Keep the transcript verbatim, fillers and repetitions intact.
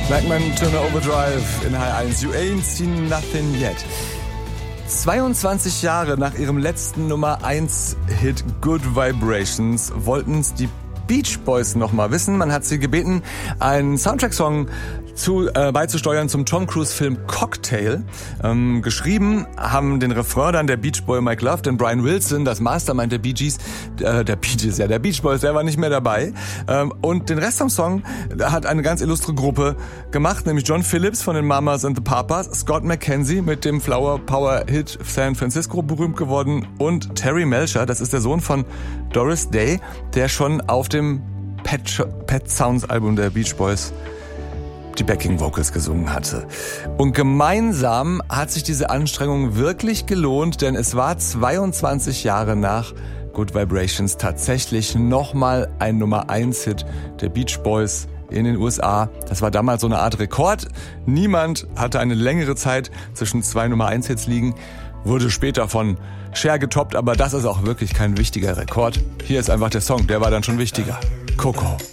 Blackman Turner Overdrive in H eins. You ain't seen nothing yet. zweiundzwanzig Jahre nach ihrem letzten Nummer eins Hit Good Vibrations wollten's die Beach Boys noch mal wissen. Man hat sie gebeten, einen Soundtrack-Song zu, äh, beizusteuern zum Tom Cruise-Film Cocktail. Ähm, geschrieben haben den Refrain dann der Beach Boy Mike Love, denn Brian Wilson, das Mastermind der Bee Gees, äh, der Bee Gees, ja, der Beach Boys, der war nicht mehr dabei. Ähm, und den Rest vom Song hat eine ganz illustre Gruppe gemacht, nämlich John Phillips von den Mamas and the Papas, Scott McKenzie mit dem Flower Power Hit San Francisco berühmt geworden und Terry Melcher, das ist der Sohn von Doris Day, der schon auf dem Pet, Pet Sounds Album der Beach Boys die Backing Vocals gesungen hatte. Und gemeinsam hat sich diese Anstrengung wirklich gelohnt, denn es war zweiundzwanzig Jahre nach Good Vibrations tatsächlich nochmal ein Nummer eins Hit der Beach Boys in den U S A. Das war damals so eine Art Rekord. Niemand hatte eine längere Zeit zwischen zwei Nummer eins Hits liegen. Wurde später von Cher getoppt, aber das ist auch wirklich kein wichtiger Rekord. Hier ist einfach der Song, der war dann schon wichtiger. Coco.